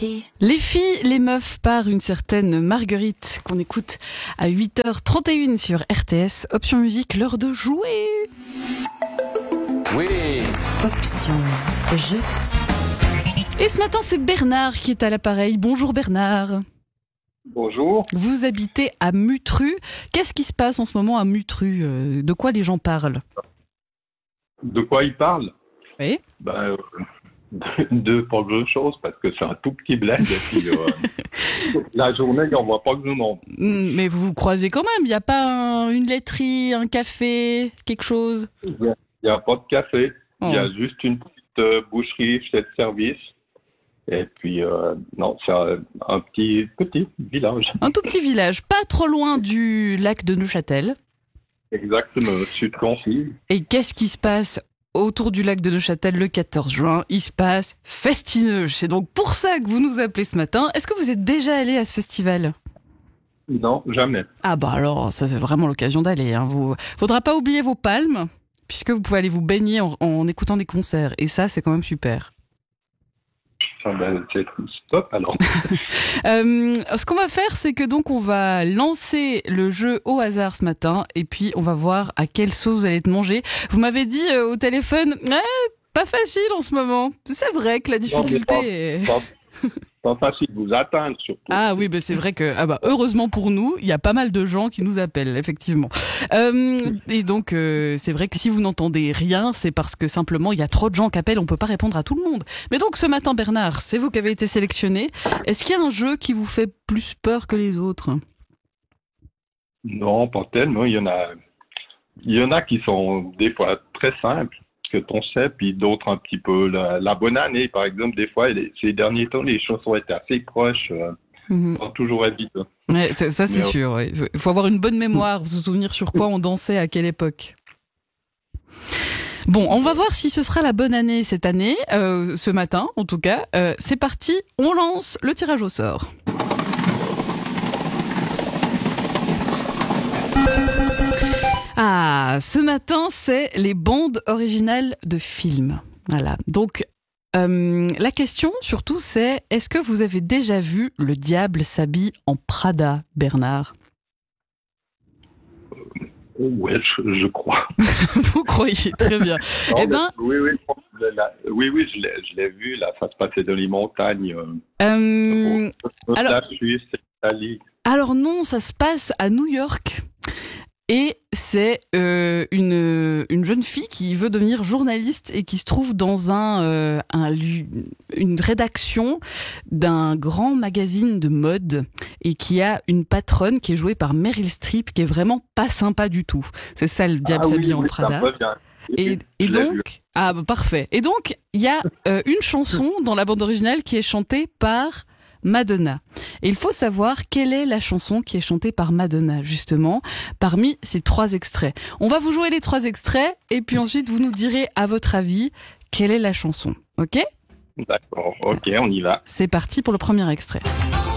Les filles, les meufs par une certaine Marguerite qu'on écoute à 8h31 sur RTS. Option musique, l'heure de jouer. Oui. Option jeu. Et ce matin, c'est Bernard qui est à l'appareil. Bonjour Bernard. Bonjour. Vous habitez à Mutru. Qu'est-ce qui se passe en ce moment à Mutru ? De quoi les gens parlent ? De quoi ils parlent? Oui. De pas grand-chose, parce que c'est un tout petit bled. Et puis, la journée, on voit pas grand monde. Mais vous vous croisez quand même. Il n'y a pas une laiterie, un café, quelque chose ? Il n'y a pas de café. Oh. Il y a juste une petite boucherie chez le service. Et puis, non, c'est un petit village. Un tout petit village, pas trop loin du lac de Neuchâtel. Exactement, sud-Concy. Et qu'est-ce qui se passe autour du lac de Neuchâtel le 14 juin ? Il se passe Festineuge. C'est donc pour ça que vous nous appelez ce matin. Est-ce que vous êtes déjà allé à ce festival ? Non, jamais. Ah bah alors, ça c'est vraiment l'occasion d'aller. Faudra pas oublier vos palmes, puisque vous pouvez aller vous baigner en écoutant des concerts. Et ça, c'est quand même super. C'est stop alors. Ce qu'on va faire, c'est que donc on va lancer le jeu au hasard ce matin et puis on va voir à quelle sauce vous allez te manger. Vous m'avez dit au téléphone, pas facile en ce moment. C'est vrai que la difficulté est... Pas facile de vous atteindre surtout. Ah oui, c'est vrai que heureusement pour nous, il y a pas mal de gens qui nous appellent, effectivement. Et donc c'est vrai que si vous n'entendez rien, c'est parce que simplement il y a trop de gens qui appellent, on peut pas répondre à tout le monde. Mais donc ce matin, Bernard, c'est vous qui avez été sélectionné. Est-ce qu'il y a un jeu qui vous fait plus peur que les autres ? Non, pas tellement. Il y en a qui sont des fois très simples, que ton sais, puis d'autres un petit peu. La bonne année, par exemple, des fois, ces derniers temps, les chansons étaient assez proches. Pas toujours évident. Ouais, ça c'est sûr. Ouais. Il faut avoir une bonne mémoire, se souvenir sur quoi on dansait à quelle époque. Bon, on va voir si ce sera la bonne année cette année, ce matin en tout cas. C'est parti, on lance le tirage au sort. Ah, ce matin, c'est les bandes originales de films. Voilà. Donc, la question, surtout, c'est est-ce que vous avez déjà vu Le Diable s'habille en Prada, Bernard ? Ouais, je crois. Vous croyez, très bien. Non, eh ben, oui, je l'ai vu. Là, ça se passait dans les montagnes. alors- La Suisse, l'Italie. alors non, ça se passe à New York. Et c'est une jeune fille qui veut devenir journaliste et qui se trouve dans une rédaction d'un grand magazine de mode et qui a une patronne qui est jouée par Meryl Streep qui est vraiment pas sympa du tout. C'est ça le diable s'habille en Prada. Et donc, parfait. Et donc, il y a une chanson dans la bande originale qui est chantée par Madonna. Et il faut savoir quelle est la chanson qui est chantée par Madonna, justement, parmi ces 3 extraits. On va vous jouer les 3 extraits, et puis ensuite, vous nous direz, à votre avis, quelle est la chanson. Ok ? D'accord, ok, on y va. C'est parti pour le premier extrait.